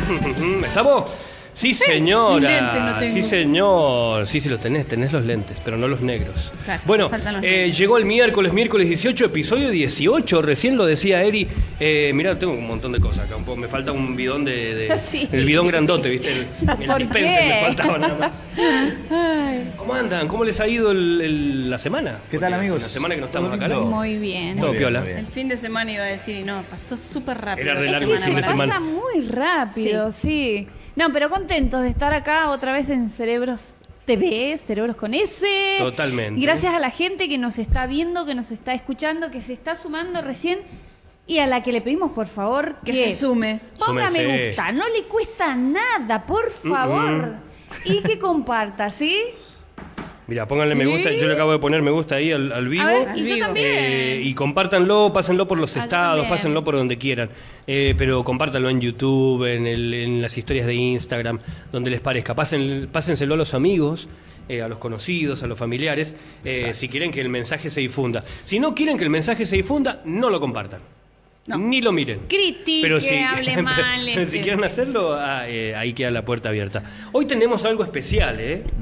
¿Estamos? Sí, señora. Lentes no tengo. Sí, señor. Sí, los tenés los lentes, pero no los negros. Claro, bueno, faltan los lentes. llegó el miércoles 18, episodio 18. Recién lo decía Eri. Mirá, tengo un montón de cosas acá. Me falta un bidón Sí. El bidón grandote, ¿viste? El ¿Por dispenser qué? me faltaba nada más. ¿Cómo andan? ¿Cómo les ha ido la semana? ¿Qué tal, Porque amigos? La semana que no estamos ¿Todo acá. lindo? ¿no? Muy bien. Todo Muy bien, piola. muy bien. El fin de semana iba a decir y no, pasó súper rápido. Era re La largo el semana fin de pasada. semana. Pasa muy rápido, sí. No, pero contentos de estar acá otra vez en Cerebros TV, Cerebros con S. Totalmente. Y gracias a la gente que nos está viendo, que nos está escuchando, que se está sumando recién y a la que le pedimos, por favor, Que se sume. ponga Súmense. me gusta. No le cuesta nada, por favor. Y que comparta, ¿sí? Mira, pónganle me gusta. Yo le acabo de poner me gusta ahí al vivo. A ver, y Al yo vivo. también. Y compártanlo, pásenlo por los yo estados, también. pásenlo por donde quieran. Pero compártanlo en YouTube, en las historias de Instagram, donde les parezca. Pásenselo a los amigos, a los conocidos, a los familiares, si quieren que el mensaje se difunda. Si no quieren que el mensaje se difunda, no lo compartan. No. Ni lo miren. Critique, hable mal. pero si quieren hacerlo, ahí queda la puerta abierta. Hoy tenemos algo especial,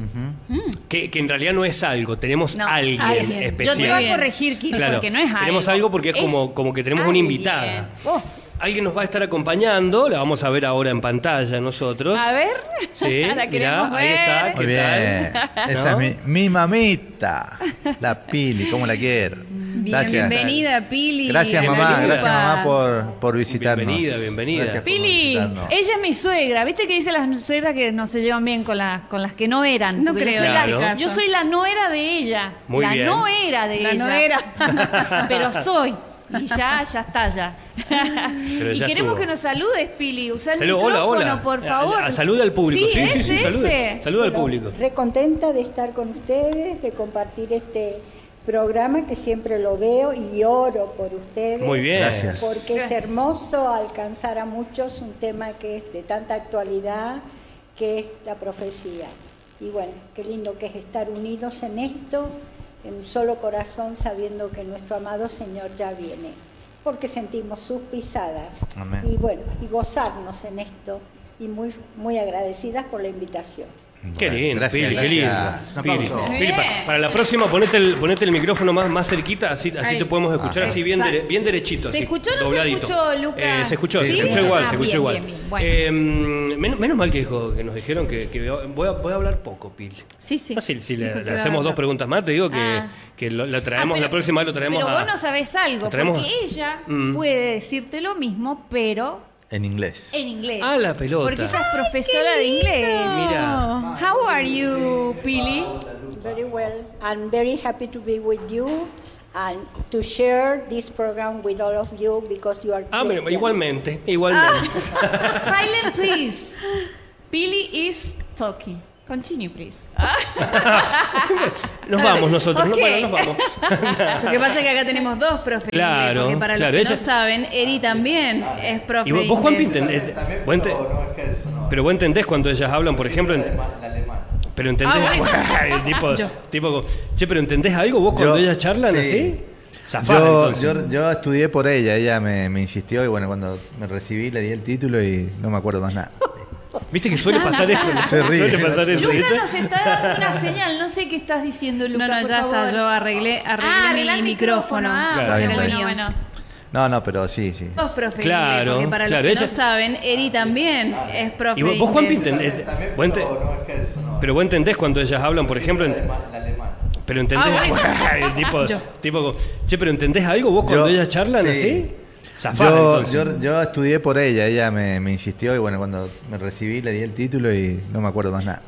que en realidad no es algo, tenemos No, alguien alguien. especial. Yo te voy a Bien. corregir, Kiri, Claro, porque no es algo. tenemos algo porque es como que tenemos una alguien. invitada. Uf. Alguien nos va a estar acompañando, la vamos a ver ahora en pantalla nosotros. A ver. Sí, La queremos mirá, ahí está. ver. Muy ¿Qué bien. tal? Esa ¿No? es mi mamita. La Pili, ¿cómo la quiero? Gracias. Bienvenida, Pili. Gracias, a la mamá. lupa. Gracias, mamá, por visitarnos. Bienvenida. Gracias por Pili, visitarnos. ella es mi suegra. ¿Viste que dice las suegras que no se llevan bien con las que no eran? No Porque creo yo soy, Claro. la, yo soy la nuera de ella. Muy la bien. noera de La ella. noera. Pero soy. Y ya está ya. Pero Y ya queremos estuvo. que nos saludes, Pili. Usa el Salud, micrófono, hola. por favor. Saluda al público. Sí, ese. saluda al público. Re contenta de estar con ustedes, de compartir este programa que siempre lo veo y oro por ustedes. Muy bien. Gracias. Porque es hermoso alcanzar a muchos un tema que es de tanta actualidad, que es la profecía. Y bueno, qué lindo que es estar unidos en esto, en un solo corazón, sabiendo que nuestro amado Señor ya viene, porque sentimos sus pisadas. Amén. Y bueno, y gozarnos en esto, y muy, muy agradecidas por la invitación. Qué Bueno, lindo, gracias, Pili, qué lindo. gracias. Un Pili, aplauso. Pili, para la próxima ponete el micrófono más cerquita, así Ahí. te podemos escuchar así bien, Exacto. bien derechito. ¿Se así, escuchó o no se dobladito. escuchó, Lucas? Se escuchó, Sí, se se escuchó escuchó. igual, Ah, se escuchó bien, igual. bien, bien. Bueno. Menos mal que nos dijeron que voy a hablar poco, Pili. Sí, sí. No, si Dijo le que iba a hacemos hablar. dos preguntas más, te digo Ah. que lo traemos, Pero- la próxima vez lo traemos Pero a... vos no sabés algo, lo traemos porque a- ella Mm. puede decirte lo mismo, pero En inglés. en inglés. Ah, la pelota. Porque ella es profesora de inglés. Mira. How are you, Pili? Very well. I'm very happy to be with you and to share this program with all of you because you are Ah, bueno, Christian. igualmente. Silent, please. Pili is talking. Continue, please. Nos vamos nosotros, Ok. bueno, nos vamos. Lo que pasa es que acá tenemos dos profes. de Claro, inglés, porque para claro, los que ella- no saben, Eri también es profe Y vos, de vos, Juanpi, inglés. entendés, pero vos entendés cuando ellas hablan, por ejemplo, pero entendés, bueno. el Yo. che, pero entendés algo vos cuando Yo- ellas charlan sí. así, zafás, entonces. Yo estudié por ella me insistió y bueno, cuando me recibí le di el título y no me acuerdo más nada. Viste que suele pasar eso, Se ríe. suele pasar eso, Lucas ¿viste? nos está dando una señal. No sé qué estás diciendo, Lucas. No, por ya favor. está, yo arreglé arregla mi el micrófono. Ah, Claro. Está bien, bueno, está bien. bueno. No, pero sí. Dos profes de Claro, inglés, porque para claro, los que ella- no saben, Eri también es profe Y vos, de vos, Juanpi, inglés. entendés, pero vos entendés cuando ellas hablan, por ejemplo, pero entendés, bueno. el tipo, Yo. che, pero entendés algo vos cuando Yo- ellas charlan sí. así, zafás, entonces. Yo estudié por ella me insistió y bueno, cuando me recibí le di el título y no me acuerdo más nada.